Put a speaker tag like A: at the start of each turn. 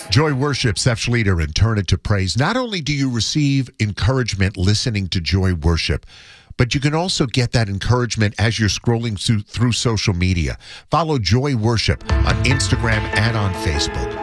A: Joy Worship, Seth Schleter, and Turn It to Praise. Not only do you receive encouragement listening to Joy Worship, but you can also get that encouragement as you're scrolling through social media. Follow Joy Worship on Instagram and on Facebook.